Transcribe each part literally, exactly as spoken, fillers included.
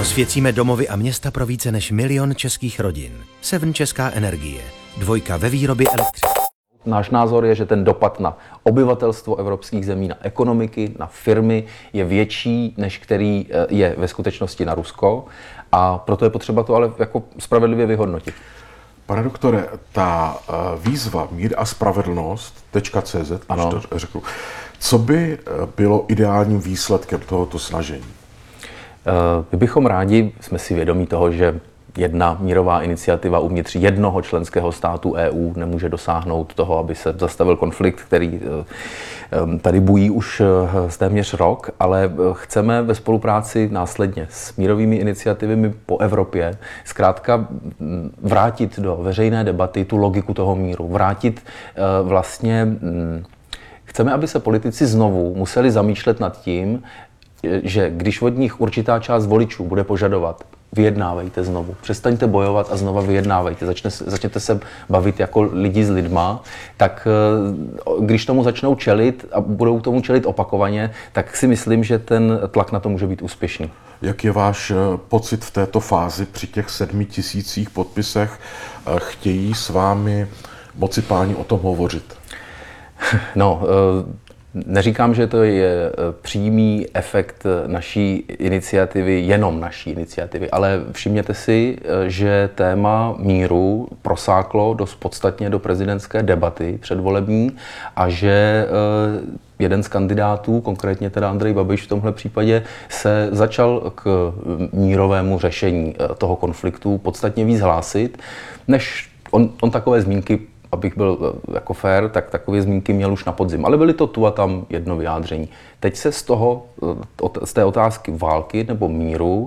Osvěcíme domovy a města pro více než milion českých rodin. Seven Česká energie. Dvojka ve výrobě elektřiny. Náš názor je, že ten dopad na obyvatelstvo evropských zemí, na ekonomiky, na firmy je větší, než který je ve skutečnosti na Rusko, a proto je potřeba to ale jako spravedlivě vyhodnotit. Pane doktore, ta výzva Mír a spravedlnost .cz, když to řeknu, co by bylo ideálním výsledkem tohoto snažení? My bychom rádi, jsme si vědomí toho, že jedna mírová iniciativa uvnitř jednoho členského státu E U nemůže dosáhnout toho, aby se zastavil konflikt, který tady bují už téměř rok, ale chceme ve spolupráci následně s mírovými iniciativami po Evropě zkrátka vrátit do veřejné debaty tu logiku toho míru, vrátit vlastně, chceme, aby se politici znovu museli zamýšlet nad tím, že když od nich určitá část voličů bude požadovat, vyjednávejte znovu, přestaňte bojovat a znova vyjednávejte, Začne, začněte se bavit jako lidi s lidma, tak když tomu začnou čelit a budou tomu čelit opakovaně, tak si myslím, že ten tlak na to může být úspěšný. Jak je váš pocit v této fázi při těch sedmi tisících podpisech? Chtějí s vámi moci páni o tom hovořit? No, neříkám, že to je přímý efekt naší iniciativy, jenom naší iniciativy, ale všimněte si, že téma míru prosáklo dost podstatně do prezidentské debaty předvolební a že jeden z kandidátů, konkrétně teda Andrej Babiš v tomhle případě, se začal k mírovému řešení toho konfliktu podstatně víc hlásit, než on, on takové zmínky, abych byl jako fair, tak takové zmínky měl už na podzim. Ale byly to tu a tam jedno vyjádření. Teď se z toho, z té otázky války nebo míru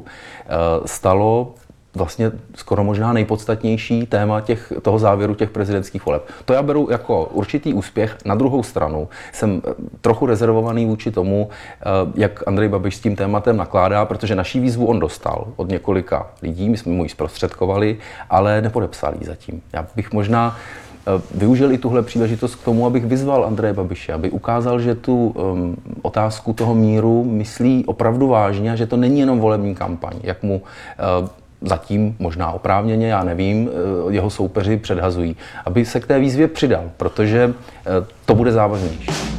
stalo vlastně skoro možná nejpodstatnější téma těch, toho závěru těch prezidentských voleb. To já beru jako určitý úspěch. Na druhou stranu jsem trochu rezervovaný vůči tomu, jak Andrej Babiš s tím tématem nakládá, protože naší výzvu on dostal od několika lidí, my jsme mu ji zprostředkovali, ale nepodepsali ji zatím. Já bych možná využil i tuhle příležitost k tomu, abych vyzval Andreje Babiše, aby ukázal, že tu um, otázku toho míru myslí opravdu vážně a že to není jenom volební kampaň, jak mu uh, zatím možná oprávněně, já nevím, uh, jeho soupeři předhazují. Aby se k té výzvě přidal, protože uh, to bude závažnější.